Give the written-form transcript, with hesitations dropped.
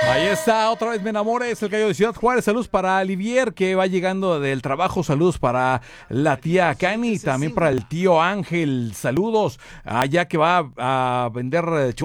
Ahí está, otra vez me enamoré, es el gallo de Ciudad Juárez. Saludos para Olivier, que va llegando del trabajo. Saludos para la tía Cani, también para el tío Ángel. Saludos allá que va a vender